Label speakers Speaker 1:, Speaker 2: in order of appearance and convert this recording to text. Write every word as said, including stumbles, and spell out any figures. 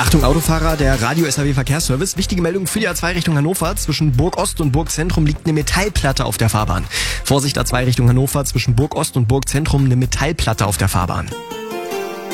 Speaker 1: Achtung Autofahrer, der Radio-S R W Verkehrsservice. Wichtige Meldung für die A zwei Richtung Hannover. Zwischen Burg Ost und Burg Zentrum liegt eine Metallplatte auf der Fahrbahn. Vorsicht A zwei Richtung Hannover, zwischen Burg Ost und Burg Zentrum eine Metallplatte auf der Fahrbahn.